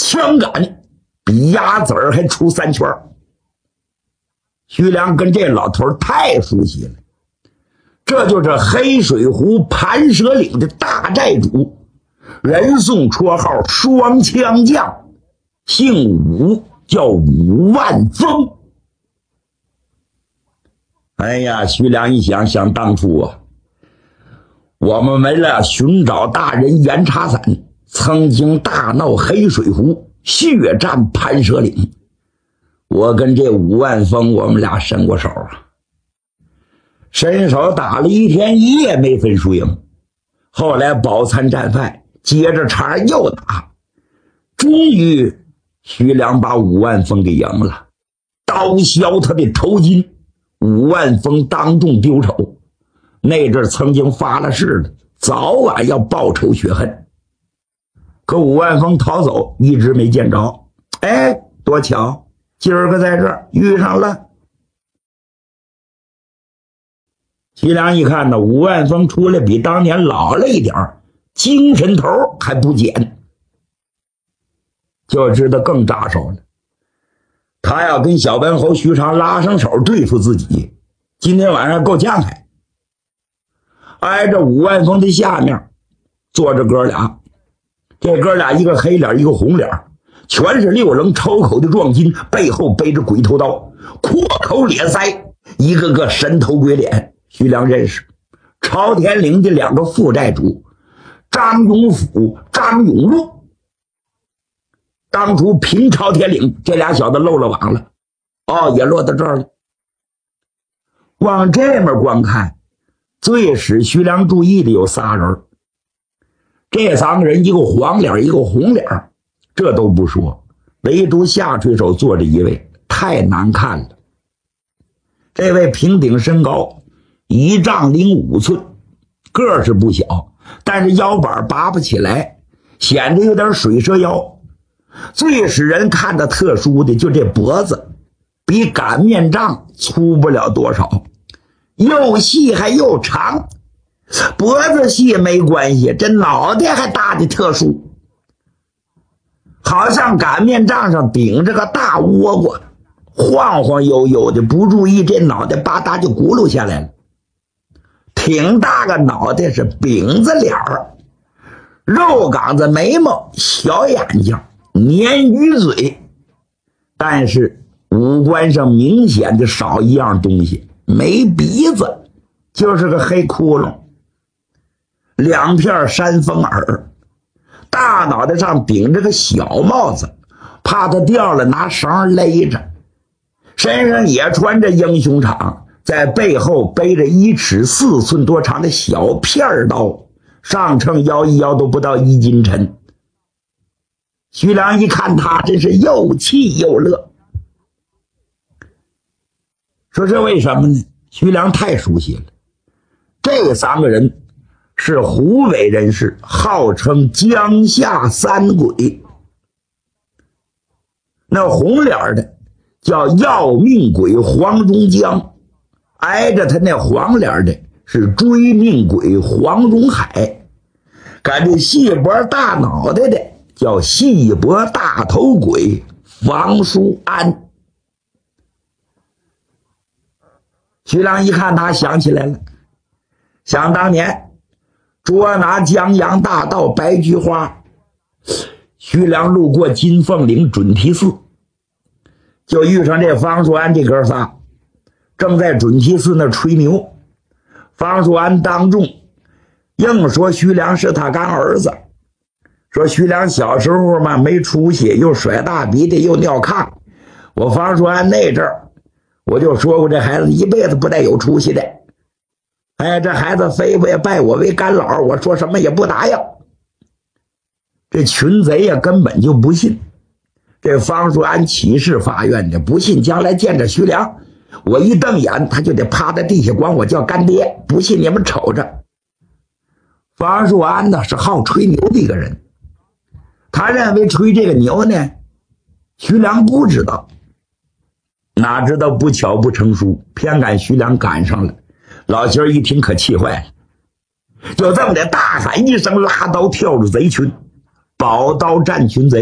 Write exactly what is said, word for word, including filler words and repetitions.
枪杆比鸭子儿还出三圈。徐良跟这老头太熟悉了，这就是黑水湖盘蛇岭的大寨主，人送绰号双枪将，姓武，叫武万峰。哎呀，徐良一想，想当初啊，我们为了寻找大人严查伞，曾经大闹黑水湖，血战盘蛇岭。我跟这武万峰，我们俩伸过手啊，伸手打了一天一夜没分输赢。后来饱餐战败，接着茬又打，终于徐良把武万峰给赢了，刀削他的头巾。武万峰当众丢丑，那阵曾经发了誓的，早晚要报仇雪恨。可武万峰逃走，一直没见着。哎，多巧，今儿个在这儿遇上了。徐良一看呢，武万峰出来比当年老了一点，精神头还不减，就知道更扎手了。他要跟小文侯徐长拉上手对付自己，今天晚上够呛开。挨着武万峰的下面坐着哥俩，这哥俩一个黑脸一个红脸，全是六棱抽口的壮筋，背后背着鬼头刀，阔口咧腮，一个个神头鬼脸。徐良认识朝天岭的两个副寨主张永甫、张永禄。当初平朝天岭，这俩小子漏了网了，哦，也落到这儿了。往这面观看，最使徐良注意的有仨人，这三个人一个黄脸一个红脸，这都不说，唯独下垂手坐着一位，太难看了。这位平顶身高一丈零五寸，个儿是不小，但是腰板拔不起来，显得有点水蛇腰。最使人看的特殊的就这脖子，比擀面杖粗不了多少，又细还又长。脖子细没关系，这脑袋还大的特殊，好像擀面杖上顶着个大倭瓜，晃晃悠悠的，不注意这脑袋吧嗒就轱辘下来了。挺大个脑袋是饼子脸儿，肉岗子眉毛，小眼睛，鲶鱼嘴，但是五官上明显的少一样东西，没鼻子，就是个黑窟窿，两片山峰耳，大脑袋上顶着个小帽子，怕它掉了拿绳勒着，身上也穿着英雄氅，在背后背着一尺四寸多长的小片刀，上称摇一摇都不到一斤沉。徐良一看他，真是又气又乐。说这为什么呢？徐良太熟悉了，这三个人是湖北人士，号称江夏三鬼。那红脸的叫要命鬼黄忠江，挨着他那黄脸的是追命鬼黄荣海，感觉细脖大脑袋的叫细脖大头鬼房叔安。徐良一看他，想起来了，想当年捉拿江洋大盗白菊花，徐良路过金凤岭准提寺，就遇上这方叔安这哥仨正在准提寺那吹牛。方叔安当众硬说徐良是他干儿子，说徐良小时候嘛没出息，又甩大鼻涕又尿炕。我方叔安那阵儿我就说过，这孩子一辈子不带有出息的。哎，这孩子非不也拜我为干老，我说什么也不答应。这群贼呀根本就不信。这方叔安起誓发愿的，不信将来见着徐良，我一瞪眼他就得趴在地下管我叫干爹，不信你们瞅着。方叔安呢是好吹牛的一个人，他认为吹这个牛呢徐良不知道，哪知道不巧不成书，偏赶徐良赶上了。老七儿一听可气坏了，就这么的大喊一声，拉刀跳入贼群，宝刀战群贼。